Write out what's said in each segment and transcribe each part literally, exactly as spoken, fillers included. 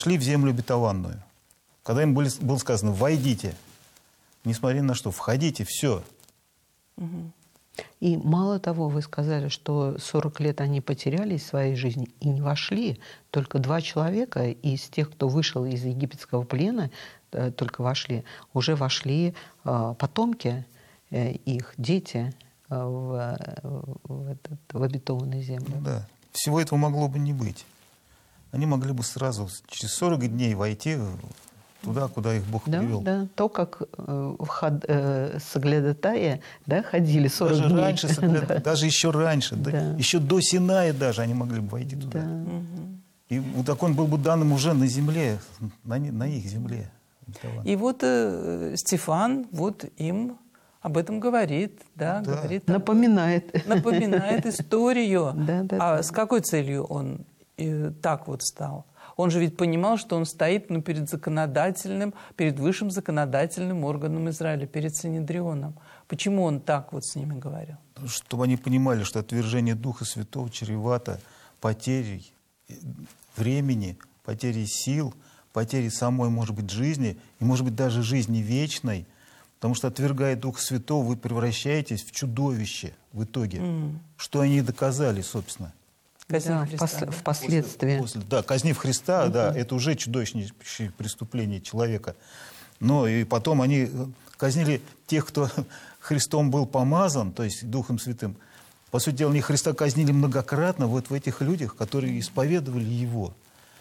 Шли в землю обетованную. Когда им были, было сказано «войдите», несмотря на что, входите, все. Угу. И мало того, вы сказали, что сорок лет они потеряли из своей жизни и не вошли. Только два человека из тех, кто вышел из египетского плена, только вошли. Уже вошли потомки их, дети в, в, этот, в обетованную землю. Ну, да. Всего этого могло бы не быть. Они могли бы сразу через сорок дней войти туда, куда их Бог да, привел. Да, то, как э, в ход, э, Соглядатае, да, ходили сорок даже дней. Раньше, Согляд... да. Даже еще раньше, да. Да. Еще до Синая даже они могли бы войти туда. Да. И вот так он был бы данным уже на земле, на, на их земле. И вот э, Стефан вот им об этом говорит, да, да. говорит, напоминает, напоминает историю. Да, да, а да. с какой целью он э, так вот стал? Он же ведь понимал, что он стоит ну, перед законодательным, перед высшим законодательным органом Израиля, перед Синедрионом. Почему он так вот с ними говорил? Чтобы они понимали, что отвержение Духа Святого чревато потерей времени, потерей сил, потерей самой, может быть, жизни, и, может быть, даже жизни вечной. Потому что, отвергая Духа Святого, вы превращаетесь в чудовище в итоге. Mm. Что они и доказали, собственно. Да, Христа, пос, да? Впоследствии. После, после, да, казнив Христа, uh-huh. да, это уже чудовищнейшее преступление человека. Но и потом они казнили тех, кто Христом был помазан, то есть Духом Святым. По сути дела, они Христа казнили многократно вот в этих людях, которые исповедовали Его.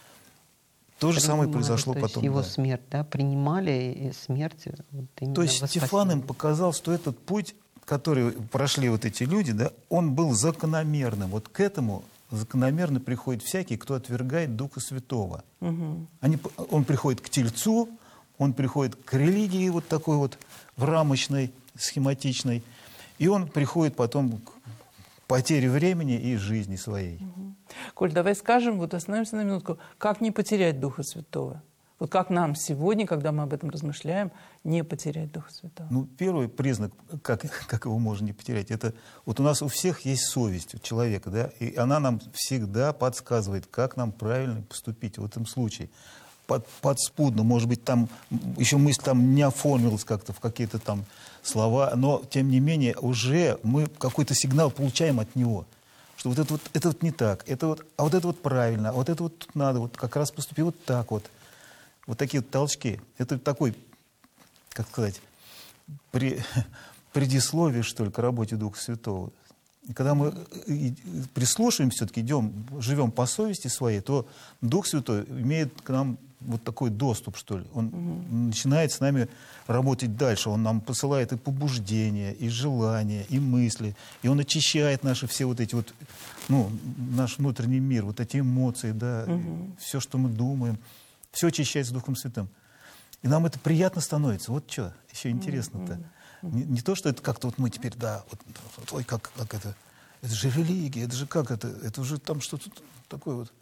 То же самое произошло то потом. Есть его да. смерть, да, принимали смерть. Вот то есть Стефан им показал, что этот путь, который прошли вот эти люди, да, он был закономерным. Вот к этому закономерно приходит всякий, кто отвергает Духа Святого. Угу. Они, он приходит к тельцу, он приходит к религии вот такой вот в рамочной, схематичной, и он приходит потом к потере времени и жизни своей. Угу. Коль, давай скажем, вот остановимся на минутку, как не потерять Духа Святого? Вот как нам сегодня, когда мы об этом размышляем, не потерять Духа Святого? Ну, первый признак, как, как его можно не потерять, это вот у нас у всех есть совесть у человека, да, и она нам всегда подсказывает, как нам правильно поступить в этом случае. Под, подспудно, может быть, там еще мысль там не оформилась как-то в какие-то там слова, но, тем не менее, уже мы какой-то сигнал получаем от него, что вот это вот, это вот не так, это вот, а вот это вот правильно, а вот это вот тут надо, вот как раз поступи вот так вот. Вот такие вот толчки. Это такой, как сказать, при, предисловие, что ли, к работе Духа Святого. И когда мы прислушаемся, все-таки идем, живем по совести своей, то Дух Святой имеет к нам вот такой доступ, что ли. Он угу. начинает с нами работать дальше. Он нам посылает и побуждения, и желания, и мысли. И он очищает наши все вот эти вот, ну, наш внутренний мир, вот эти эмоции, да, угу. все, что мы думаем. Все очищается Духом Святым. И нам это приятно становится. Вот что еще интересно-то. Mm-hmm. Не, не то, что это как-то вот мы теперь, да, вот, вот, ой, как, как это, это же религия, это же как это, это уже там что-то такое вот,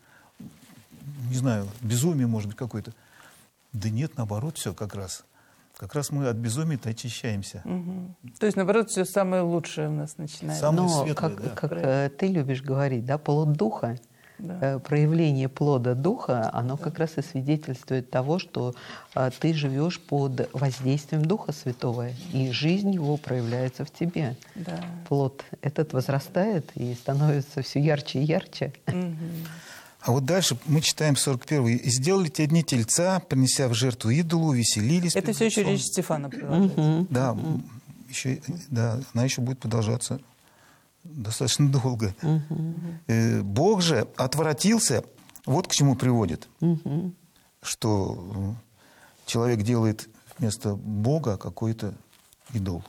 не знаю, безумие, может быть, какое-то. Да нет, наоборот, все как раз. Как раз мы от безумия-то очищаемся. Mm-hmm. То есть, наоборот, все самое лучшее у нас начинается. Самое Но, светлое, как, да. как э, ты любишь говорить, да, плод Духа. Да. Проявление плода Духа, оно как раз и свидетельствует того, что а, ты живешь под воздействием Духа Святого, и жизнь его проявляется в тебе. Да. Плод этот возрастает и становится все ярче и ярче. Угу. А вот дальше мы читаем сорок первый. «И сделали те дни тельца, принеся в жертву идолу, веселились». Это все еще речь Стефана продолжается. Угу. Да, угу. еще, да, она еще будет продолжаться достаточно долго. Uh-huh. Бог же отвратился, вот к чему приводит, uh-huh. что человек делает вместо Бога какой-то идол.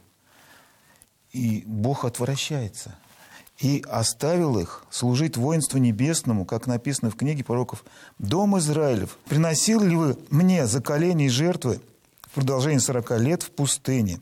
И Бог отвращается. «И оставил их служить воинству небесному, как написано в книге пророков, Дом Израилев, приносил ли вы мне заколение и жертвы в продолжении сорока лет в пустыне?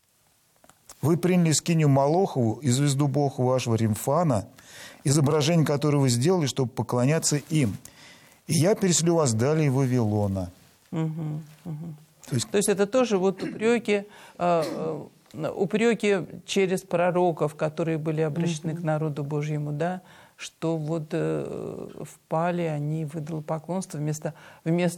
Вы приняли скинию Молохову и звезду бога вашего Римфана, изображение которого вы сделали, чтобы поклоняться им. И я переселю вас далее в Вавилона». Угу, угу. То есть, То есть это тоже вот упреки, э, упреки через пророков, которые были обращены угу. к народу Божьему, да, что вот э, впали они в идолопоклонство вместо, вместо